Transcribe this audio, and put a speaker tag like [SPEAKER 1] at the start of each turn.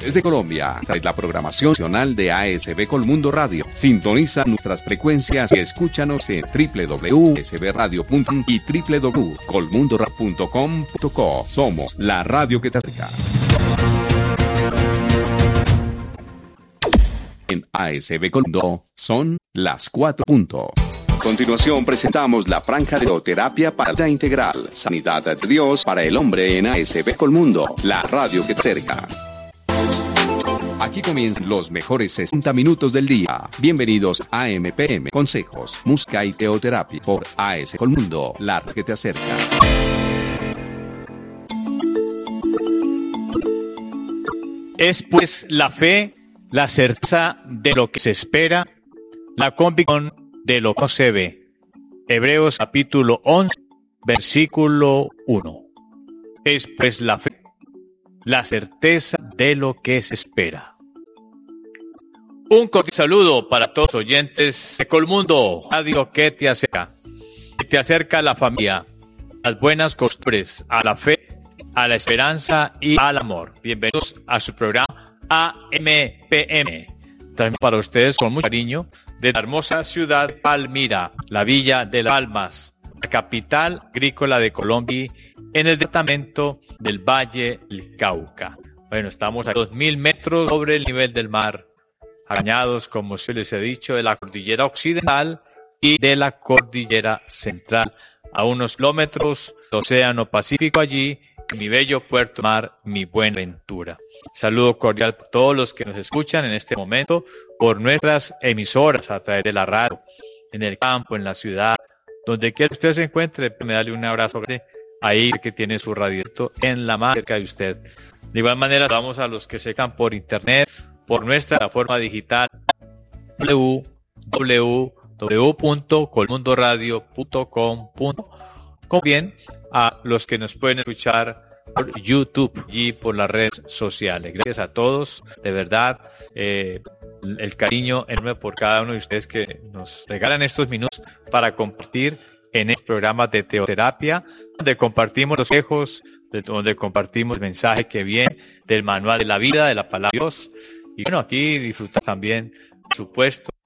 [SPEAKER 1] desde Colombia. Esta es la programación nacional de ASB Colmundo Radio. Sintoniza nuestras frecuencias y escúchanos en www.sbradio.com y www.colmundorad.com.co. Somos la radio que te acerca. En ASB Colmundo son las 4 puntos. A continuación presentamos la franja de teoterapia para la integral. Sanidad de Dios para el hombre en ASB Colmundo, la radio que te acerca. Aquí comienzan los mejores 60 minutos del día. Bienvenidos a MPM, consejos, música y teoterapia por ASB Colmundo, la radio que te acerca.
[SPEAKER 2] Es pues la fe, la certeza de lo que se espera, la convicción de lo que no se ve. Hebreos capítulo 11, versículo 1. Es pues la fe, la certeza de lo que se espera. Un cordial saludo para todos los oyentes de Colmundo, radio que te acerca a la familia, a las buenas costumbres, a la fe, a la esperanza y al amor. Bienvenidos a su programa AMPM. También para ustedes con mucho cariño de la hermosa ciudad de Palmira, la Villa de las Palmas, la capital agrícola de Colombia, en el departamento del Valle del Cauca. Bueno, estamos a 2.000 metros sobre el nivel del mar, acompañados, como se les he dicho, de la cordillera occidental y de la cordillera central, a unos kilómetros del Océano Pacífico allí, en mi bello puerto mar, mi Buenaventura. Saludo cordial para todos los que nos escuchan en este momento por nuestras emisoras a través de la radio, en el campo, en la ciudad, donde quiera que usted se encuentre, me dale un abrazo grande ahí que tiene su radioto en la mano cerca de usted. De igual manera, vamos a los que se están por internet, por nuestra plataforma digital www.colmundoradio.com, como bien a los que nos pueden escuchar por YouTube y por las redes sociales. Gracias a todos, de verdad, el cariño enorme por cada uno de ustedes que nos regalan estos minutos para compartir en el programa de teoterapia, donde compartimos los consejos, donde compartimos el mensaje que viene del manual de la vida, de la palabra de Dios. Y bueno, aquí disfrutar también, por supuesto,